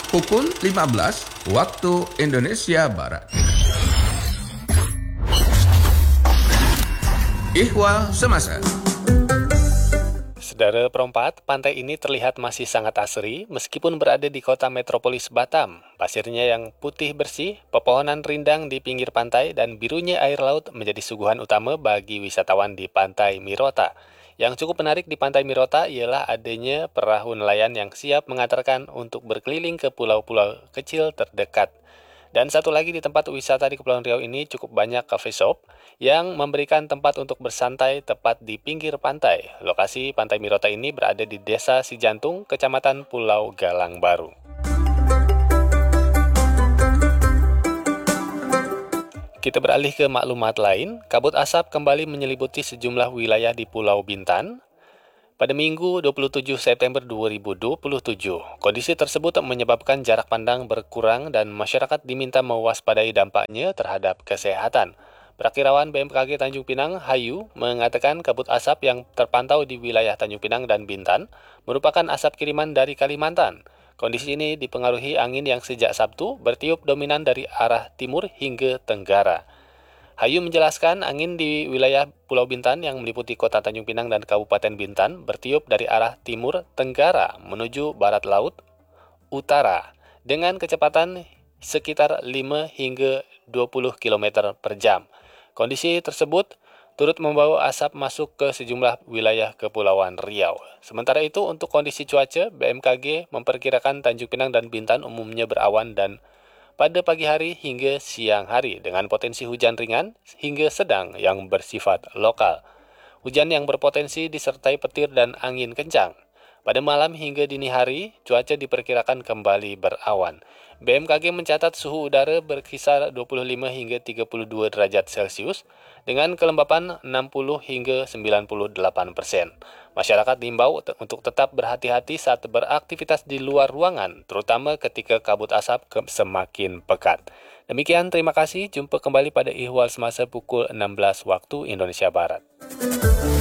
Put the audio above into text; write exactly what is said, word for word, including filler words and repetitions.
pukul lima belas waktu Indonesia Barat. Ihwal Semasa. Saudara perempat, pantai ini terlihat masih sangat asri meskipun berada di kota metropolis Batam. Pasirnya yang putih bersih, pepohonan rindang di pinggir pantai, dan birunya air laut menjadi suguhan utama bagi wisatawan di Pantai Mirota. Yang cukup menarik di Pantai Mirota ialah adanya perahu nelayan yang siap mengantarkan untuk berkeliling ke pulau-pulau kecil terdekat. Dan satu lagi, di tempat wisata di Kepulauan Riau ini cukup banyak cafe shop yang memberikan tempat untuk bersantai tepat di pinggir pantai. Lokasi Pantai Mirota ini berada di Desa Sijantung, Kecamatan Pulau Galang Baru. Kita beralih ke maklumat lain. Kabut asap kembali menyelimuti sejumlah wilayah di Pulau Bintan pada Minggu dua puluh tujuh September dua ribu dua puluh tujuh. Kondisi tersebut menyebabkan jarak pandang berkurang dan masyarakat diminta mewaspadai dampaknya terhadap kesehatan. Perakirawan B M K G Tanjung Pinang, Hayu, mengatakan kabut asap yang terpantau di wilayah Tanjung Pinang dan Bintan merupakan asap kiriman dari Kalimantan. Kondisi ini dipengaruhi angin yang sejak Sabtu bertiup dominan dari arah timur hingga tenggara. Hayu menjelaskan angin di wilayah Pulau Bintan yang meliputi kota Tanjung Pinang dan Kabupaten Bintan bertiup dari arah timur tenggara menuju barat laut utara dengan kecepatan sekitar lima hingga dua puluh kilometer per jam. Kondisi tersebut turut membawa asap masuk ke sejumlah wilayah Kepulauan Riau. Sementara itu, untuk kondisi cuaca, B M K G memperkirakan Tanjung Pinang dan Bintan umumnya berawan dan pada pagi hari hingga siang hari dengan potensi hujan ringan hingga sedang yang bersifat lokal. Hujan yang berpotensi disertai petir dan angin kencang. Pada malam hingga dini hari, cuaca diperkirakan kembali berawan. B M K G mencatat suhu udara berkisar dua puluh lima hingga tiga puluh dua derajat Celcius dengan kelembapan enam puluh hingga sembilan puluh delapan persen. Masyarakat diimbau untuk tetap berhati-hati saat beraktivitas di luar ruangan, terutama ketika kabut asap semakin pekat. Demikian, terima kasih. Jumpa kembali pada Ihwal Semasa pukul enam belas waktu Indonesia Barat.